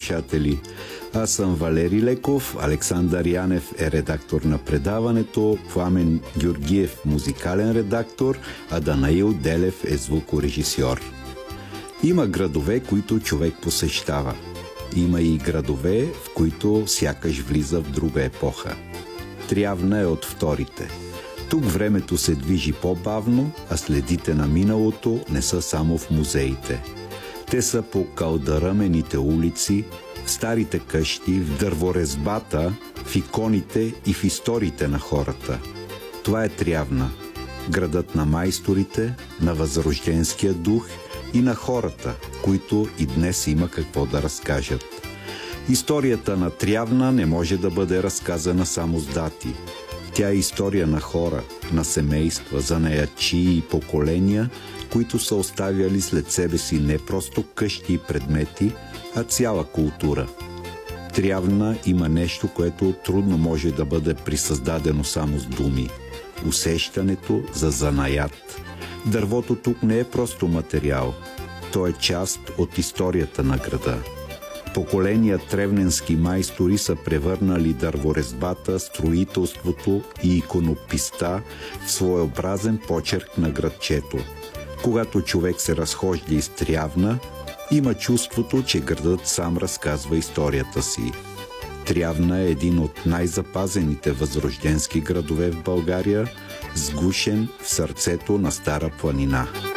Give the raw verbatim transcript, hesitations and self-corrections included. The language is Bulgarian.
слушатели! Аз съм Валери Леков, Александър Янев е редактор на предаването, Пламен Георгиев музикален редактор, а Данаил Делев е звукорежисьор. Има градове, които човек посещава. Има и градове, в които сякаш влиза в друга епоха. Трявна е от вторите. Тук времето се движи по-бавно, а следите на миналото не са само в музеите. Те са по калдаръмените улици, в старите къщи, в дърворезбата, в иконите и в историите на хората. Това е Трявна, градът на майсторите, на възрожденския дух и на хората, които и днес има какво да разкажат. Историята на Трявна не може да бъде разказана само с дати. Тя е история на хора, на семейства, занаятчии и поколения, които са оставяли след себе си не просто къщи и предмети, а цяла култура. Трявна има нещо, което трудно може да бъде присъздадено само с думи. Усещането за занаят. Дървото тук не е просто материал. То е част от историята на града. Поколения тревненски майстори са превърнали дърворезбата, строителството и иконописта в своеобразен почерк на градчето. Когато човек се разхожда из Трявна, има чувството, че градът сам разказва историята си. Трявна е един от най-запазените възрожденски градове в България, сгушен в сърцето на Стара планина.